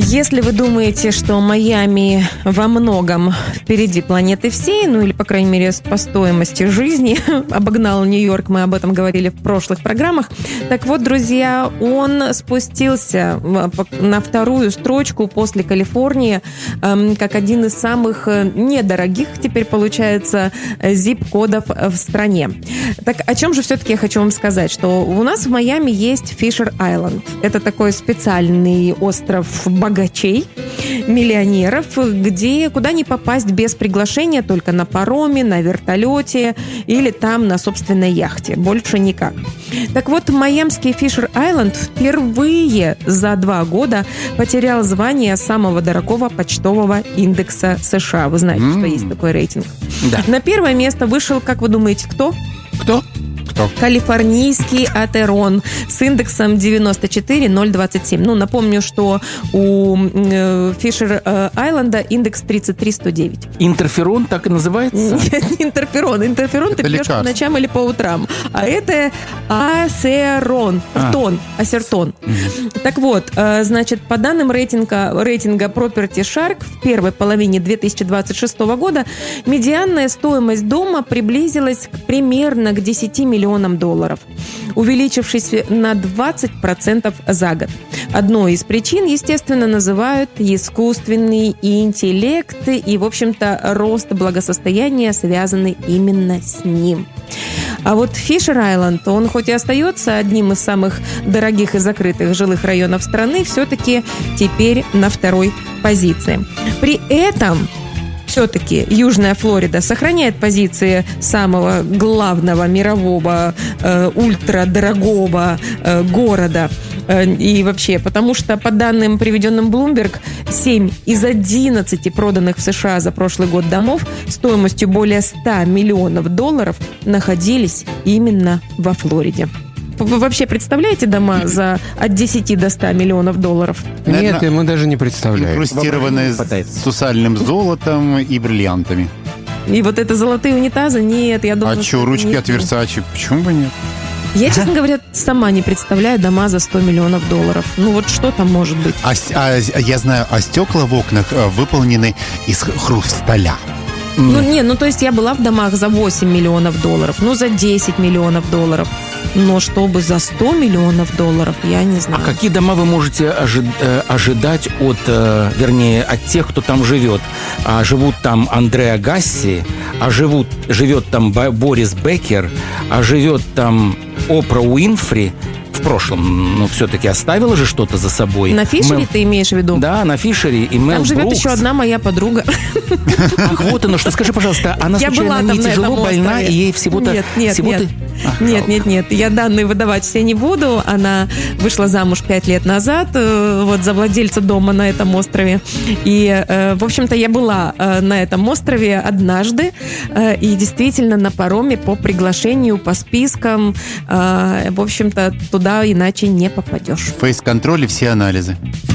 Если вы думаете, что Майами во многом впереди планеты всей, ну или, по крайней мере, по стоимости жизни обогнал Нью-Йорк, мы об этом говорили в прошлых программах, так вот, друзья, он спустился на вторую строчку после Калифорнии как один из самых недорогих, теперь получается, zip-кодов в стране. Так о чем же все-таки я хочу вам сказать, что у нас в Майами есть Фишер-Айленд. Это такой специальный остров богачей, миллионеров, куда не попасть без приглашения, только на пароме, на вертолете или там на собственной яхте. Больше никак. Так вот, майамский Фишер-Айленд впервые за 2 года потерял звание самого дорогого почтового индекса США. Вы знаете, что есть такой рейтинг. Да. На первое место вышел, как вы думаете, кто? Кто? Калифорнийский Атерон с индексом 94027. Ну, напомню, что у Фишер-Айленда индекс 33109. Интерферон так и называется? Нет, не интерферон. Интерферон ты пьешь по ночам или по утрам. А это асертон. Асертон. Так вот, значит, по данным рейтинга Property Shark в первой половине 2026 года медианная стоимость дома приблизилась примерно к 10 миллионам долларов, увеличившись на 20% за год. Одной из причин, естественно, называют искусственный интеллект и, в общем-то, рост благосостояния, связанный именно с ним. А вот Фишер-Айленд, он хоть и остается одним из самых дорогих и закрытых жилых районов страны, все-таки теперь на второй позиции. При этом все-таки Южная Флорида сохраняет позиции самого главного мирового ультрадорогого города. И вообще, потому что по данным, приведенным Bloomberg, 7 из 11 проданных в США за прошлый год домов стоимостью более 100 миллионов долларов находились именно во Флориде. Вы вообще представляете дома от 10 до 100 миллионов долларов? Нет, мы даже не представляем. Инкрустированные с сусальным золотом и бриллиантами. И вот это золотые унитазы? Нет, я думаю... А что, ручки от Versace? Почему бы нет? Я, честно говоря, сама не представляю дома за 100 миллионов долларов. Ну вот что там может быть? Я знаю, стекла в окнах выполнены из хрусталя. То есть я была в домах за 8 миллионов долларов, за 10 миллионов долларов. Но чтобы за 100 миллионов долларов, я не знаю. А какие дома вы можете ожидать от тех, кто там живет? Живут там Андреа Гасси, живет там Борис Беккер, живет там Опра Уинфри. В прошлом, все-таки оставила же что-то за собой. На Фишере ты имеешь в виду? Да, на Фишере и Мел Брукс. Там живет еще одна моя подруга. Ах, вот оно что. Скажи, пожалуйста, она случайно не тяжело больна, и ей всего-то... Нет. Я данные выдавать все не буду. Она вышла замуж 5 лет назад за владельца дома на этом острове. И, в общем-то, я была на этом острове однажды. И действительно на пароме по приглашению, по спискам. В общем-то, туда иначе не попадешь. Фейс-контроль и все анализы.